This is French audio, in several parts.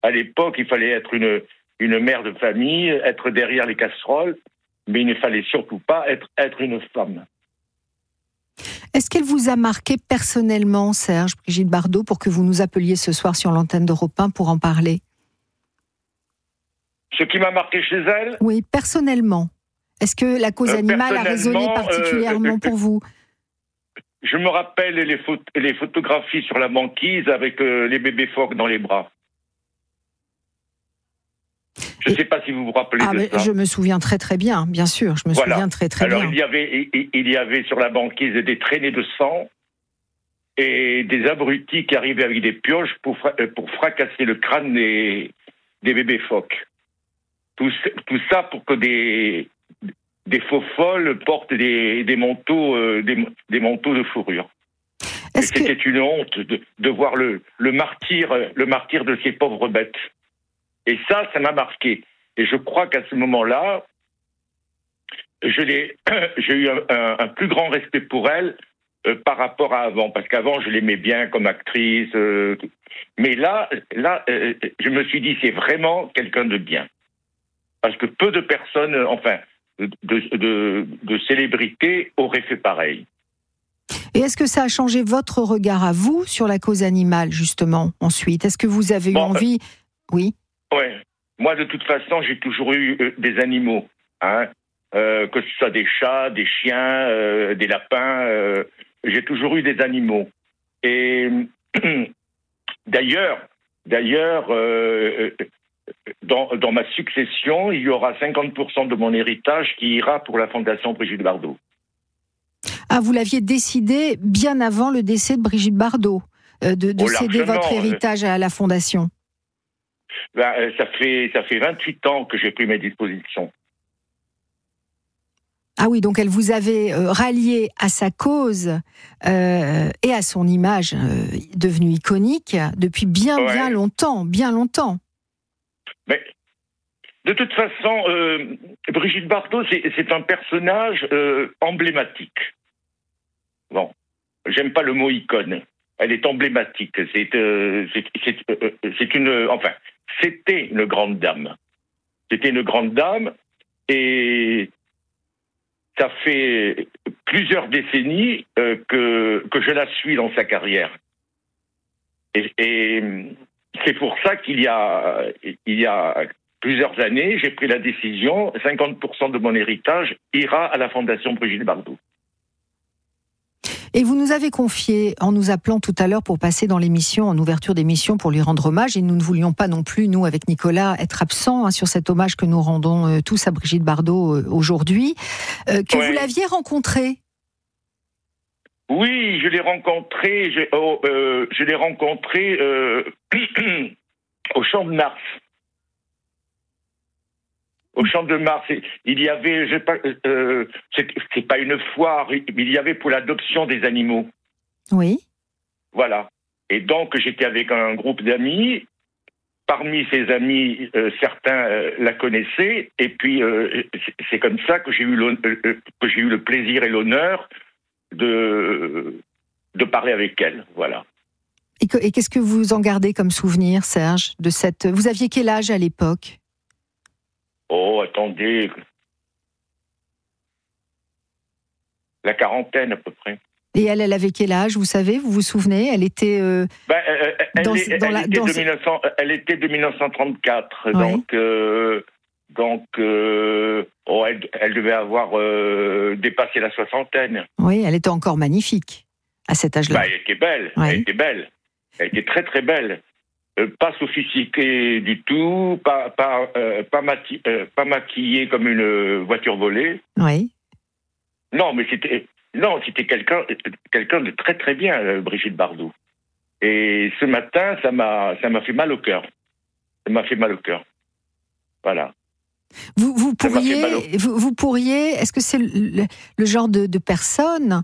À l'époque, il fallait être une mère de famille, être derrière les casseroles, mais il ne fallait surtout pas être une femme. Est-ce qu'elle vous a marqué personnellement, Serge, Brigitte Bardot, pour que vous nous appeliez ce soir sur l'antenne d'Europe 1 pour en parler? Ce qui m'a marqué chez elle? Oui, personnellement. Est-ce que la cause animale a résonné particulièrement pour vous? Je me rappelle les photographies sur la banquise avec les bébés phoques dans les bras. Je ne sais pas si vous vous rappelez de ça. Je me souviens très très bien, bien sûr, je me souviens très très bien. Alors il y avait sur la banquise des traînées de sang et des abrutis qui arrivaient avec des pioches pour fracasser le crâne des bébés phoques. Tout ça pour que des faux folles portent des manteaux de fourrure. C'était une honte de voir le martyr de ces pauvres bêtes. Et ça m'a marqué. Et je crois qu'à ce moment-là, j'ai eu un plus grand respect pour elle par rapport à avant. Parce qu'avant, je l'aimais bien comme actrice. Mais là, je me suis dit, c'est vraiment quelqu'un de bien. Parce que peu de personnes, de célébrités auraient fait pareil. Et est-ce que ça a changé votre regard à vous sur la cause animale, justement, ensuite? Est-ce que vous avez eu envie... Oui. Ouais. Moi, de toute façon, j'ai toujours eu des animaux, hein. Que ce soit des chats, des chiens, des lapins. J'ai toujours eu des animaux. Et d'ailleurs, dans ma succession, il y aura 50% de mon héritage qui ira pour la Fondation Brigitte Bardot. Ah, vous l'aviez décidé bien avant le décès de Brigitte Bardot, de céder votre héritage à la Fondation. Ça fait 28 ans que j'ai pris mes dispositions. Ah oui, donc elle vous avait rallié à sa cause et à son image devenue iconique depuis bien longtemps. Mais de toute façon, Brigitte Bardot, c'est un personnage emblématique. Bon, j'aime pas le mot icône. Elle est emblématique. C'était une grande dame. C'était une grande dame et ça fait plusieurs décennies que je la suis dans sa carrière. Et c'est pour ça qu'il y a plusieurs années, j'ai pris la décision, 50% de mon héritage ira à la Fondation Brigitte Bardot. Et vous nous avez confié, en nous appelant tout à l'heure pour passer dans l'émission, en ouverture d'émission, pour lui rendre hommage, et nous ne voulions pas non plus, nous, avec Nicolas, être absents sur cet hommage que nous rendons tous à Brigitte Bardot aujourd'hui, vous l'aviez rencontrée. Oui, je l'ai rencontrée, au Champ de Mars. Au Champ de Mars, il y avait, c'est pas une foire, il y avait pour l'adoption des animaux. Oui. Voilà. Et donc, j'étais avec un groupe d'amis. Parmi ces amis, certains la connaissaient. Et puis, c'est comme ça que j'ai eu le plaisir et l'honneur de parler avec elle. Voilà. Et qu'est-ce que vous en gardez comme souvenir, Serge, de cette... Vous aviez quel âge à l'époque ? Oh, attendez. La quarantaine, à peu près. Et elle avait quel âge, vous savez, vous vous souvenez? Elle était... elle était de 1934, oui. Elle devait avoir dépassé la soixantaine. Oui, elle était encore magnifique à cet âge-là. Elle était belle, oui. Elle était belle. Elle était très très belle. Pas sophistiquée du tout, pas maquillée comme une voiture volée. Oui. Non, mais c'était quelqu'un de très très bien, Brigitte Bardot. Et ce matin, ça m'a fait mal au cœur. Ça m'a fait mal au cœur. Voilà. Vous pourriez, est-ce que c'est le genre de personne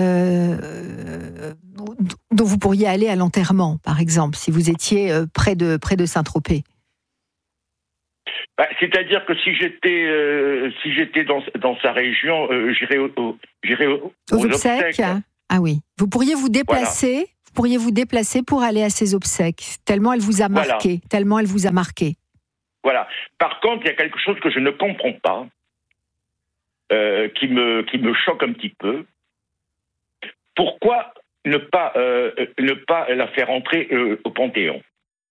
dont vous pourriez aller à l'enterrement, par exemple, si vous étiez près de Saint-Tropez? C'est-à-dire que si j'étais dans sa région, j'irais aux obsèques. Ah oui. Vous pourriez vous déplacer. Voilà. pourriez vous déplacer pour aller à ses obsèques, tellement elle vous a marqué, tellement elle vous a marqué. Voilà. Par contre, il y a quelque chose que je ne comprends pas, qui me choque un petit peu. Pourquoi ne pas la faire entrer au Panthéon?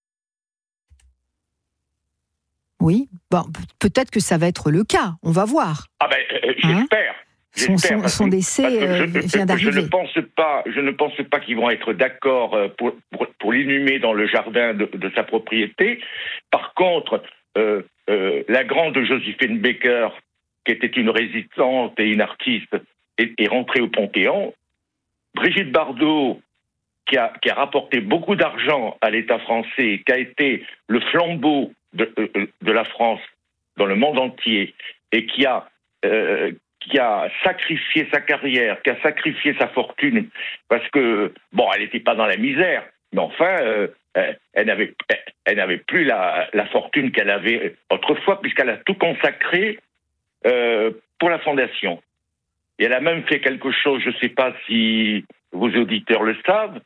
Oui, bon, peut-être que ça va être le cas, on va voir. Ah ben, j'espère. Son décès vient d'arriver. Je ne pense pas qu'ils vont être d'accord pour l'inhumer dans le jardin de sa propriété. Par contre, la grande Joséphine Baker, qui était une résistante et une artiste, est rentrée au Panthéon. Brigitte Bardot, qui a rapporté beaucoup d'argent à l'État français, qui a été le flambeau de la France dans le monde entier, et qui a sacrifié sa carrière, qui a sacrifié sa fortune, parce que, bon, elle n'était pas dans la misère, mais enfin, elle n'avait plus la fortune qu'elle avait autrefois, puisqu'elle a tout consacré pour la Fondation. Et elle a même fait quelque chose, je ne sais pas si vos auditeurs le savent,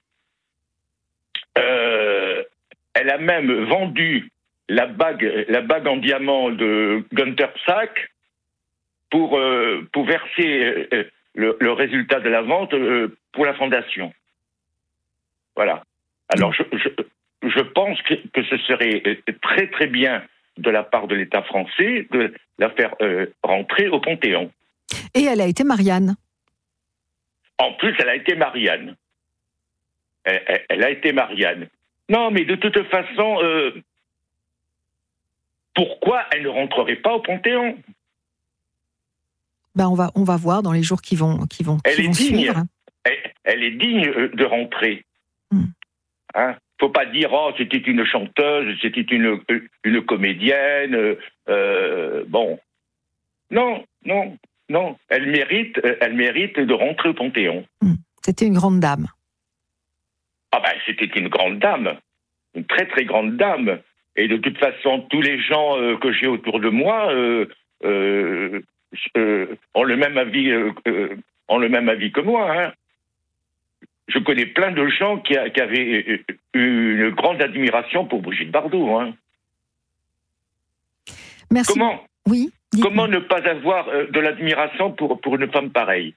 elle a même vendu la bague en diamant de Günther Psack pour verser le résultat de la vente pour la Fondation. Voilà. Alors, je pense que ce serait très très bien de la part de l'État français de la faire rentrer au Panthéon. Et elle a été Marianne. En plus, elle a été Marianne. Elle a été Marianne. Non, mais de toute façon, pourquoi elle ne rentrerait pas au Panthéon? Ben on va voir dans les jours qui vont suivre. Elle est digne de rentrer. Hein? Faut pas dire c'était une chanteuse, c'était une comédienne. Bon, non, elle mérite de rentrer au Panthéon. C'était une grande dame. Ah ben c'était une grande dame, une très très grande dame. Et de toute façon, tous les gens que j'ai autour de moi ont le même avis que moi. Hein. Je connais plein de gens qui avaient une grande admiration pour Brigitte Bardot. Hein. Merci. Comment ne pas avoir de l'admiration pour une femme pareille?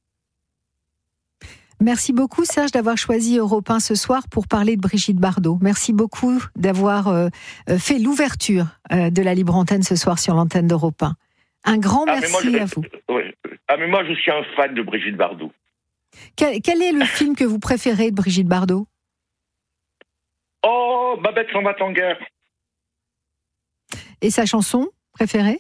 Merci beaucoup Serge d'avoir choisi Europe 1 ce soir pour parler de Brigitte Bardot. Merci beaucoup d'avoir fait l'ouverture de la Libre Antenne ce soir sur l'antenne d'Europe 1. Un grand merci à vous. Mais moi je suis un fan de Brigitte Bardot. Quel est le film que vous préférez de Brigitte Bardot? Oh, Babette s'en va en guerre. Et sa chanson préférée?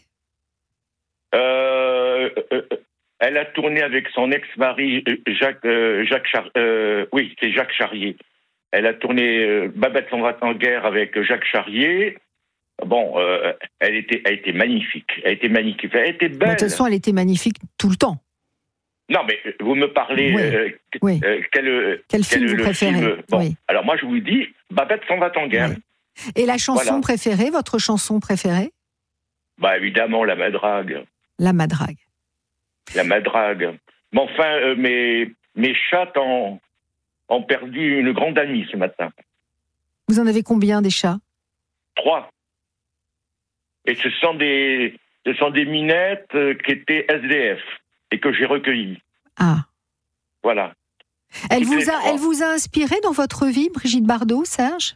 Elle a tourné avec son ex-mari Jacques Charrier. Elle a tourné Babette s'en va en guerre avec Jacques Charrier. Bon, elle a été magnifique. Elle était magnifique. Elle était belle. De toute façon, elle était magnifique tout le temps. Non, mais vous me parlez quel film vous préférez? Bon, alors moi je vous dis Babette s'en va en guerre. Oui. Et la chanson préférée, votre chanson préférée? Bah évidemment la Madrague. La Madrague. La Madrague. Mais enfin, mes chats ont perdu une grande amie ce matin. Vous en avez combien des chats? 3. Et ce sont des minettes qui étaient SDF et que j'ai recueillies. Ah. Voilà. Elle vous a inspiré dans votre vie, Brigitte Bardot, Serge?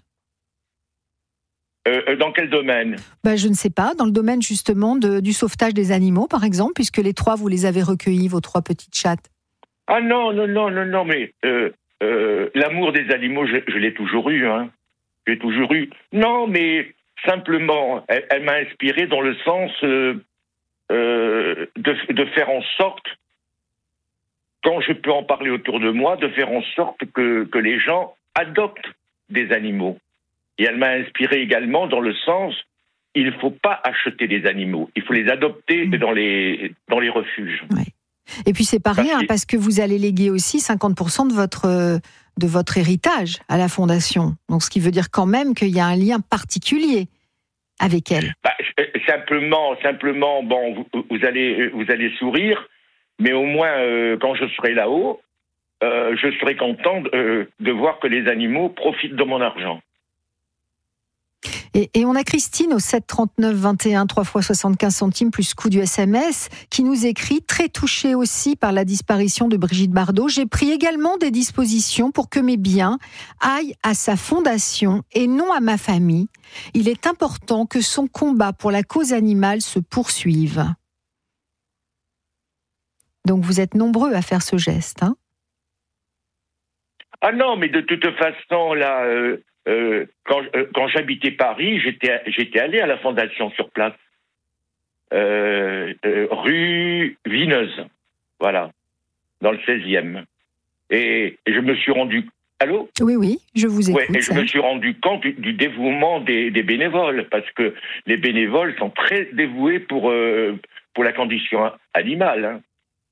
Dans quel domaine? Je ne sais pas, dans le domaine justement du sauvetage des animaux, par exemple, puisque les 3, vous les avez recueillis, vos 3 petites chattes. Ah non, mais l'amour des animaux, je l'ai toujours eu. Hein. J'ai toujours eu. Non, mais simplement, elle m'a inspiré dans le sens de faire en sorte, quand je peux en parler autour de moi, de faire en sorte que les gens adoptent des animaux. Et elle m'a inspiré également dans le sens, il ne faut pas acheter des animaux, il faut les adopter dans les refuges. Ouais. Et puis c'est pas rien, parce que vous allez léguer aussi 50% de votre héritage à la Fondation. Donc ce qui veut dire quand même qu'il y a un lien particulier avec elle. Simplement, bon, vous allez sourire, mais au moins quand je serai là-haut, je serais content de voir que les animaux profitent de mon argent. Et on a Christine au 7 39 21 3 fois 75 centimes plus coût du SMS qui nous écrit très touchée aussi par la disparition de Brigitte Bardot. J'ai pris également des dispositions pour que mes biens aillent à sa fondation et non à ma famille. Il est important que son combat pour la cause animale se poursuive. Donc vous êtes nombreux à faire ce geste, hein ? Ah non, mais de toute façon, là, quand j'habitais Paris, j'étais allé à la fondation sur place, rue Vineuse, voilà, dans le 16e. Et je me suis rendu... Allô ? Oui, je vous écoute. Ouais, et je me suis rendu compte du dévouement des bénévoles, parce que les bénévoles sont très dévoués pour la condition animale. Hein.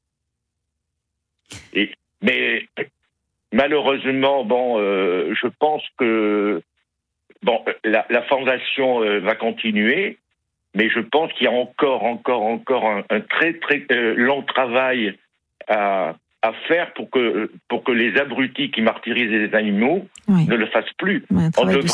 Mais malheureusement, je pense que la fondation va continuer, mais je pense qu'il y a encore un très très long travail à faire pour que les abrutis qui martyrisent les animaux ne le fassent plus. Ouais,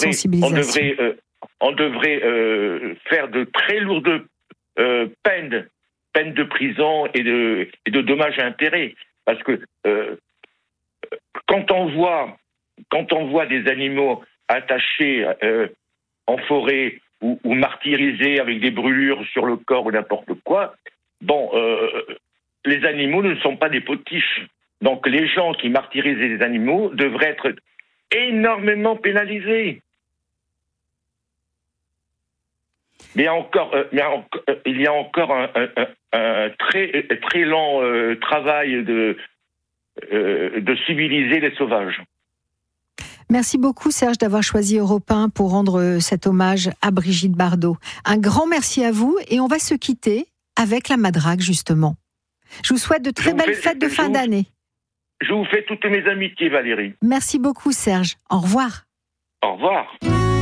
on devrait faire de très lourdes peines de prison et de dommages et intérêts. Parce que quand on voit des animaux attachés en forêt ou martyrisés avec des brûlures sur le corps ou n'importe quoi, les animaux ne sont pas des potiches. Donc les gens qui martyrisent les animaux devraient être énormément pénalisés. Mais il y a encore un très très long travail de civiliser les sauvages. Merci beaucoup Serge d'avoir choisi Europe 1 pour rendre cet hommage à Brigitte Bardot. Un grand merci à vous et on va se quitter avec la madrague justement. Je vous souhaite de très belles fêtes de fin d'année. Je vous fais toutes mes amitiés Valérie. Merci beaucoup Serge. Au revoir. Au revoir.